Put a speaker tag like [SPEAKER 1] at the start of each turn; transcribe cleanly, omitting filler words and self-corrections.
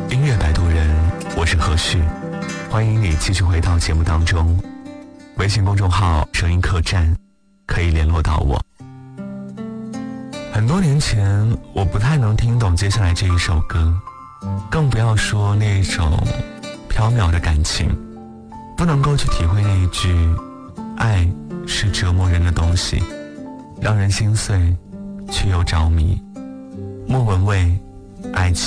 [SPEAKER 1] 音乐摆渡人，我是何旭，欢迎你继续回到节目当中。微信公众号声音客栈可以联络到我。很多年前我不太能听懂接下来这一首歌，更不要说那种缥缈的感情，不能够去体会那一句爱是折磨人的东西，让人心碎却又着迷。莫文蔚，爱情。